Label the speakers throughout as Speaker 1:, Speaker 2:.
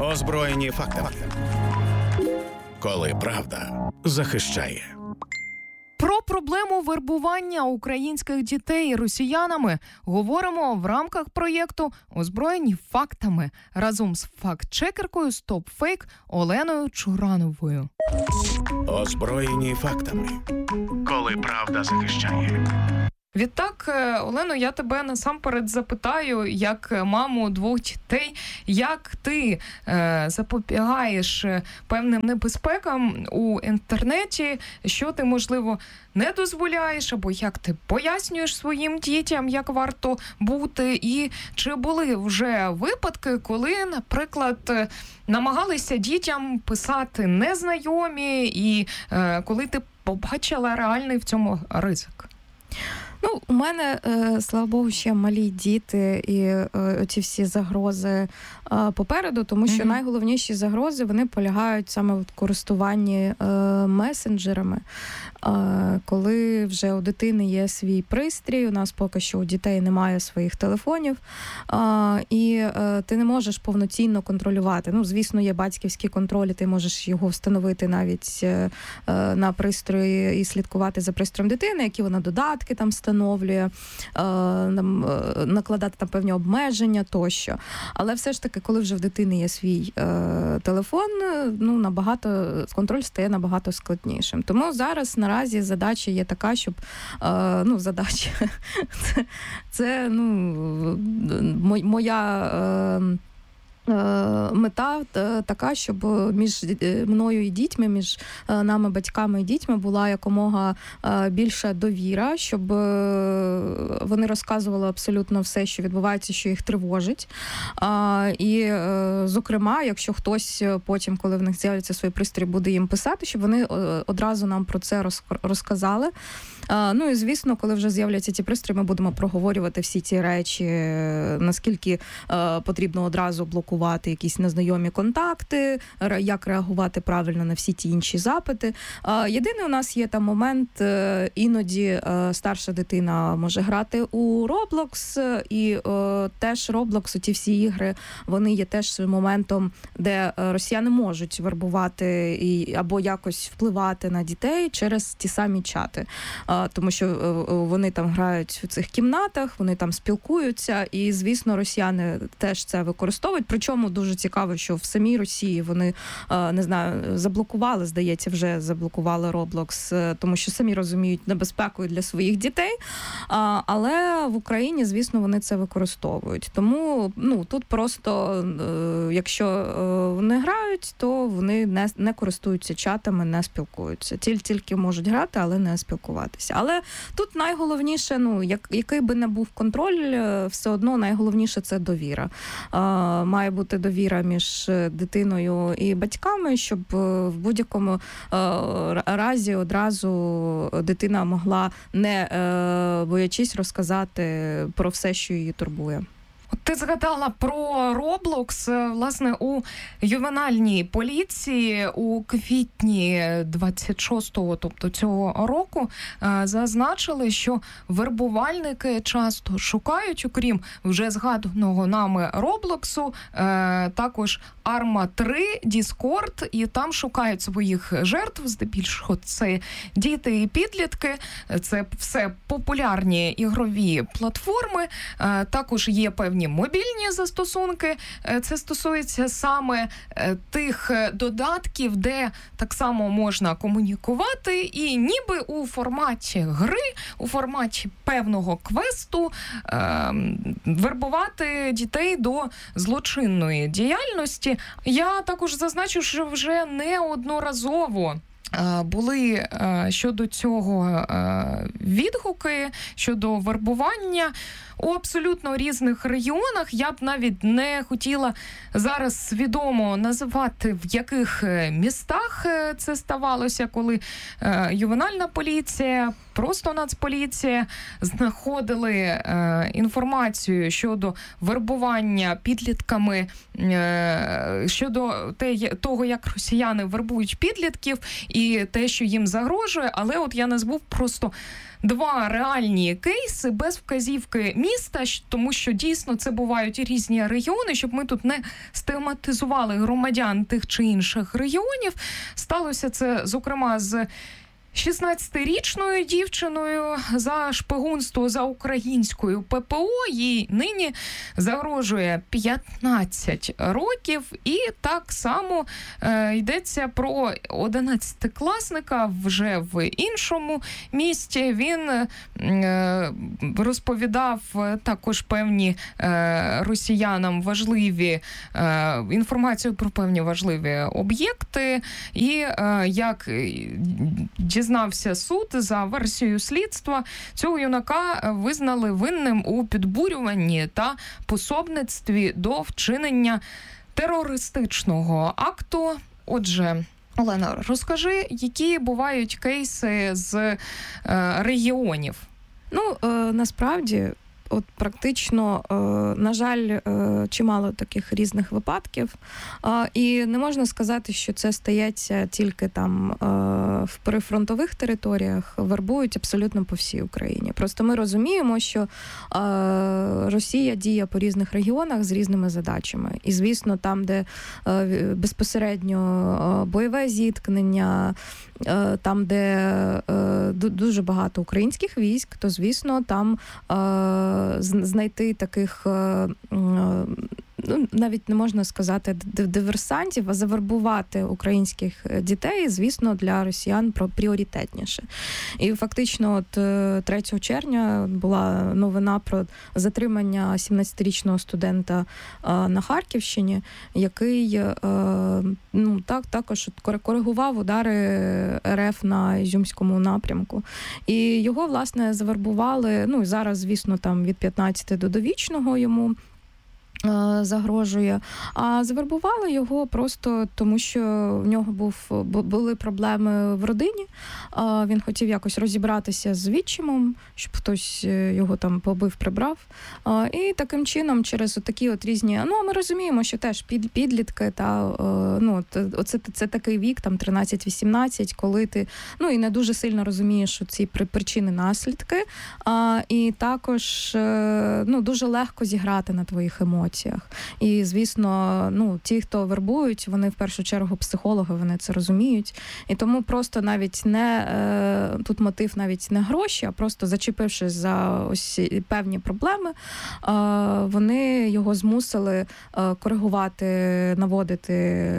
Speaker 1: Озброєні фактами. Коли правда захищає.
Speaker 2: Про проблему вербування українських дітей росіянами говоримо в рамках проєкту «Озброєні фактами» разом з факт-чекеркою StopFake Оленою Чурановою.
Speaker 1: Озброєні фактами. Коли правда захищає.
Speaker 2: Відтак, Олено, я тебе насамперед запитаю, як маму 2 дітей, як ти запобігаєш певним небезпекам у інтернеті, що ти, можливо, не дозволяєш, або як ти пояснюєш своїм дітям, як варто бути, і чи були вже випадки, коли, наприклад, намагалися дітям писати незнайомі, і коли ти побачила реальний в цьому ризик?
Speaker 3: Ну, у мене, слава Богу, ще малі діти і оці всі загрози попереду, тому що найголовніші загрози, вони полягають саме в користуванні месенджерами. Коли вже у дитини є свій пристрій, у нас поки що у дітей немає своїх телефонів, і ти не можеш повноцінно контролювати. Ну, звісно, є батьківські контролі, ти можеш його встановити навіть на пристрої і слідкувати за пристроєм дитини, які вона додатки там встановлює, накладати там певні обмеження тощо. Але все ж таки, коли вже в дитини є свій телефон, ну, набагато, контроль стає набагато складнішим. Тому зараз наразі задача є така, щоб, задача, це моя мета така, щоб між мною і дітьми, між нами, батьками і дітьми була якомога більша довіра, щоб вони розказували абсолютно все, що відбувається, що їх тривожить. І, зокрема, якщо хтось потім, коли в них з'являться свої пристрої, буде їм писати, щоб вони одразу нам про це розказали. Ну і, звісно, коли вже з'являться ці пристрої, ми будемо проговорювати всі ці речі, наскільки потрібно одразу блокувати якісь незнайомі контакти, як реагувати правильно на всі ті інші запити. Єдиний у нас є там момент, іноді старша дитина може грати у Roblox, і теж Roblox, ті всі ігри, вони є теж моментом, де росіяни можуть вербувати або якось впливати на дітей через ті самі чати. Тому що вони там грають в цих кімнатах, вони там спілкуються, і, звісно, росіяни теж це використовують. Причому дуже цікаво, що в самій Росії вони, заблокували, здається, вже заблокували Roblox, тому що самі розуміють небезпеку для своїх дітей, але в Україні, звісно, вони це використовують. Тому, тут просто, якщо вони грають, то вони не користуються чатами, не спілкуються. Тільки можуть грати, але не спілкуватися. Але тут найголовніше, який би не був контроль, все одно найголовніше – це довіра. Має бути довіра між дитиною і батьками, щоб в будь-якому разі одразу дитина могла, не боячись, розказати про все, що її турбує.
Speaker 2: Ти згадала про Roblox. Власне, у ювенальній поліції у квітні 26-го, тобто цього року, зазначили, що вербувальники часто шукають, окрім вже згаданого нами Roblox, також Arma 3, Discord, і там шукають своїх жертв, здебільшого це діти і підлітки, це все популярні ігрові платформи, також є певні мобільні застосунки. Це стосується саме тих додатків, де так само можна комунікувати і ніби у форматі гри, у форматі певного квесту вербувати дітей до злочинної діяльності. Я також зазначу, що вже неодноразово були щодо цього відгуки, щодо вербування у абсолютно різних регіонах. Я б навіть не хотіла зараз свідомо називати, в яких містах це ставалося, коли ювенальна поліція, просто Нацполіція знаходили інформацію щодо вербування підлітками, щодо того, як росіяни вербують підлітків і те, що їм загрожує. Але от я назву просто два реальні кейси без вказівки міста, тому що дійсно це бувають різні регіони, щоб ми тут не стигматизували громадян тих чи інших регіонів. Сталося це, зокрема, з 16-річною дівчиною за шпигунство за українською ППО. Їй нині загрожує 15 років. І так само йдеться про 11-класника вже в іншому місті. Він розповідав також певні росіянам важливі інформацію про певні важливі об'єкти. І як дізнався суд, за версією слідства, цього юнака визнали винним у підбурюванні та пособництві до вчинення терористичного акту. Отже, Олена, розкажи, які бувають кейси з регіонів?
Speaker 3: Насправді, от практично, на жаль, чимало таких різних випадків. І не можна сказати, що це стається тільки там в прифронтових територіях, вербують абсолютно по всій Україні. Просто ми розуміємо, що Росія діє по різних регіонах з різними задачами. І, звісно, там, де безпосередньо бойове зіткнення, там, де дуже багато українських військ, то, звісно, там знайти таких, навіть не можна сказати диверсантів, а завербувати українських дітей, звісно, для росіян пріоритетніше. І фактично от 3 червня була новина про затримання 17-річного студента на Харківщині, який також коригував удари РФ на Ізюмському напрямку. І його, власне, завербували, зараз, звісно, там від 15 до довічного йому загрожує. А завербували його просто тому, що в нього були проблеми в родині. Він хотів якось розібратися з відчимом, щоб хтось його там побив, прибрав. І таким чином, через такі от різні... ми розуміємо, що теж підлітки, це такий вік, там 13-18, коли ти, і не дуже сильно розумієш ці причини-наслідки. І також, дуже легко зіграти на твоїх емоціях. І, звісно, ті, хто вербують, вони в першу чергу психологи, вони це розуміють. І тому просто навіть тут мотив навіть не гроші, а просто зачепившись за ось певні проблеми, вони його змусили коригувати, наводити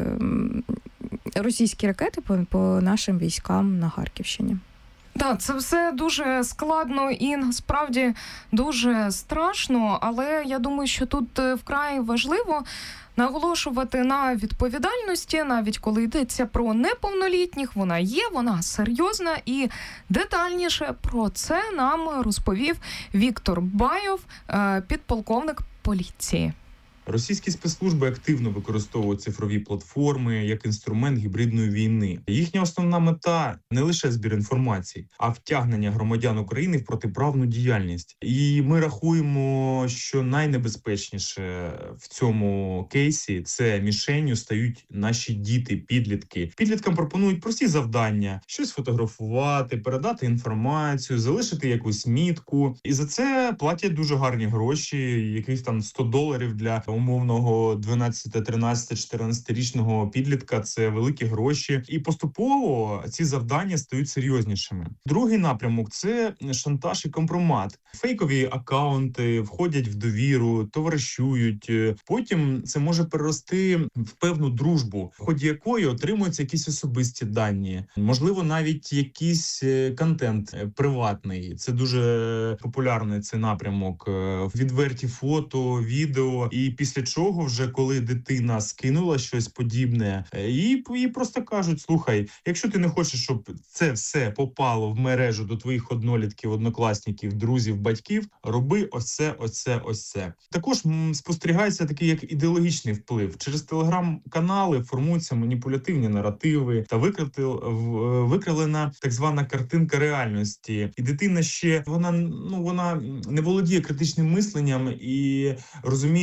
Speaker 3: російські ракети по нашим військам на Харківщині.
Speaker 2: Так, це все дуже складно і насправді дуже страшно, але я думаю, що тут вкрай важливо наголошувати на відповідальності, навіть коли йдеться про неповнолітніх, вона є, вона серйозна, і детальніше про це нам розповів Віктор Байов, підполковник поліції.
Speaker 4: Російські спецслужби активно використовують цифрові платформи як інструмент гібридної війни. Їхня основна мета – не лише збір інформації, а втягнення громадян України в протиправну діяльність. І ми рахуємо, що найнебезпечніше в цьому кейсі – це мішенню стають наші діти, підлітки. Підліткам пропонують прості завдання – щось фотографувати, передати інформацію, залишити якусь мітку. І за це платять дуже гарні гроші, якихось там $100 для умовного 12, 13, 14-річного підлітка – це великі гроші. І поступово ці завдання стають серйознішими. Другий напрямок – це шантаж і компромат. Фейкові акаунти входять в довіру, товаришують. Потім це може перерости в певну дружбу, в ході якої отримуються якісь особисті дані. Можливо, навіть якийсь контент приватний. Це дуже популярний цей напрямок. Відверті фото, відео. І після чого вже, коли дитина скинула щось подібне, їй просто кажуть: слухай, якщо ти не хочеш, щоб це все попало в мережу до твоїх однолітків, однокласників, друзів, батьків, роби ось це. Також спостерігається такий як ідеологічний вплив. Через телеграм-канали формуються маніпулятивні наративи та викривлена так звана картинка реальності. І дитина ще, вона не володіє критичним мисленням і розуміє це все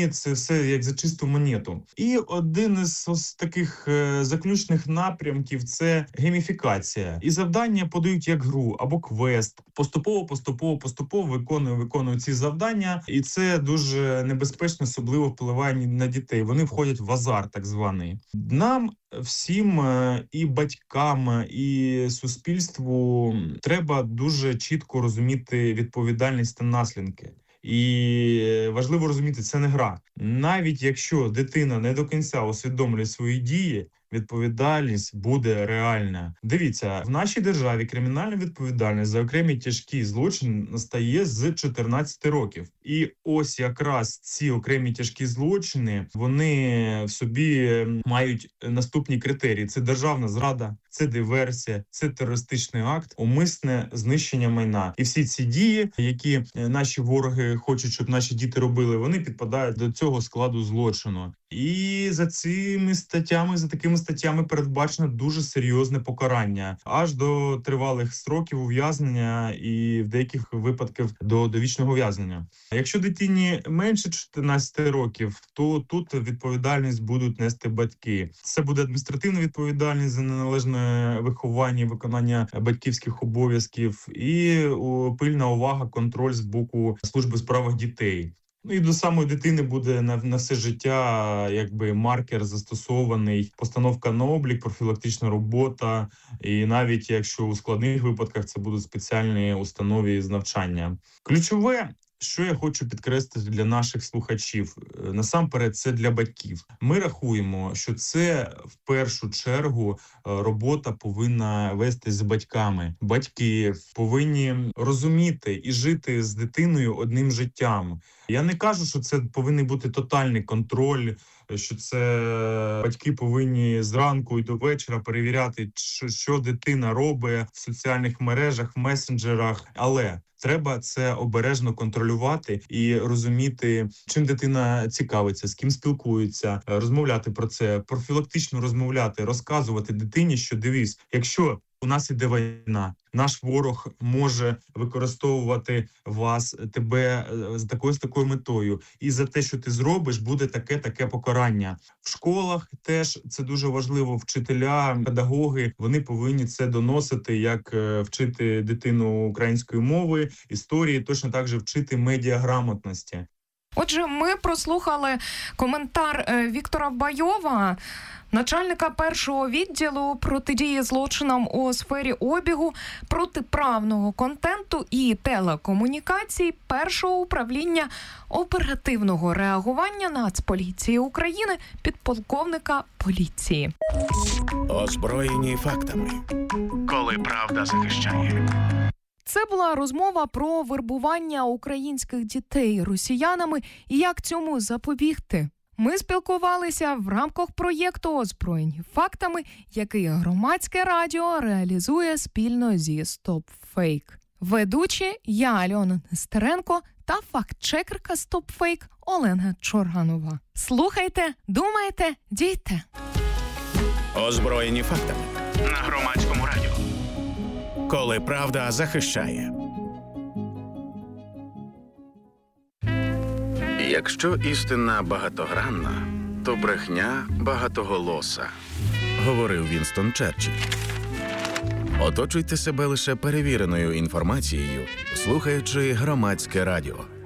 Speaker 4: це як за чисту монету. І один із таких заключних напрямків – це гейміфікація. І завдання подають як гру або квест. Поступово виконують ці завдання. І це дуже небезпечно, особливо впливає на дітей. Вони входять в азарт так званий. Нам всім, і батькам, і суспільству треба дуже чітко розуміти відповідальність та наслідки. І важливо розуміти, це не гра. Навіть якщо дитина не до кінця усвідомлює свої дії, відповідальність буде реальна. Дивіться, в нашій державі кримінальна відповідальність за окремі тяжкі злочини настає з 14 років. І ось якраз ці окремі тяжкі злочини, вони в собі мають наступні критерії. Це державна зрада, це диверсія, це терористичний акт, умисне знищення майна. І всі ці дії, які наші вороги хочуть, щоб наші діти робили, вони підпадають до цього складу злочину. І за такими статтями передбачено дуже серйозне покарання, аж до тривалих строків ув'язнення і в деяких випадках до довічного ув'язнення. Якщо дитині менше 14 років, то тут відповідальність будуть нести батьки. Це буде адміністративна відповідальність за неналежне виховання, виконання батьківських обов'язків і пильна увага, контроль з боку служби у справах дітей. Ну і до самої дитини буде на все життя якби маркер застосований, постановка на облік, профілактична робота, і навіть якщо у складних випадках це будуть спеціальні установи з навчання. Ключове, що я хочу підкреслити для наших слухачів, насамперед це для батьків. Ми рахуємо, що це в першу чергу робота повинна вестись з батьками. Батьки повинні розуміти і жити з дитиною одним життям. Я не кажу, що це повинен бути тотальний контроль, що це батьки повинні зранку і до вечора перевіряти, що дитина робить в соціальних мережах, в месенджерах, але треба це обережно контролювати і розуміти, чим дитина цікавиться, з ким спілкується, розмовляти про це, профілактично розмовляти, розказувати дитині, що дивись, якщо у нас іде війна, наш ворог може використовувати тебе з такою метою. І за те, що ти зробиш, буде таке покарання. В школах теж це дуже важливо. Вчителя, педагоги, вони повинні це доносити, як вчити дитину української мови, історії, точно так же вчити медіаграмотності.
Speaker 2: Отже, ми прослухали коментар Віктора Байова, начальника першого відділу протидії злочинам у сфері обігу, протиправного контенту і телекомунікацій першого управління оперативного реагування Нацполіції України, підполковника поліції.
Speaker 1: Озброєні фактами. Коли правда захищає.
Speaker 2: Це була розмова про вербування українських дітей росіянами і як цьому запобігти. Ми спілкувалися в рамках проєкту «Озброєні фактами», який Громадське радіо реалізує спільно зі StopFake. Ведучі я, Альона Нестеренко, та фактчекерка StopFake Олена Чорганова. Слухайте, думайте, дійте.
Speaker 1: Озброєні фактами на Громадському радіо. Коли правда захищає. Якщо істина багатогранна, то брехня багатоголоса, говорив Вінстон Черчилль. Оточуйте себе лише перевіреною інформацією, слухаючи Громадське радіо.